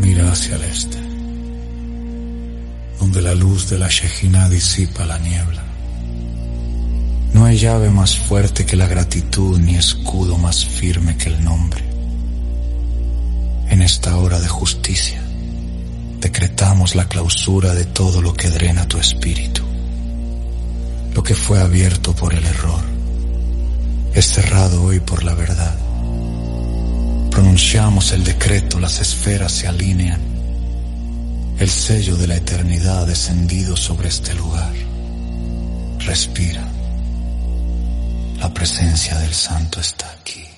Mira hacia el este, donde la luz de la Shejinah disipa la niebla. No hay llave más fuerte que la gratitud, ni escudo más firme que el nombre. En esta hora de justicia, decretamos la clausura de todo lo que drena tu espíritu. Lo que fue abierto por el error, es cerrado hoy por la verdad. Pronunciamos el decreto, las esferas se alinean. El sello de la eternidad ha descendido sobre este lugar. Respira. La presencia del Santo está aquí.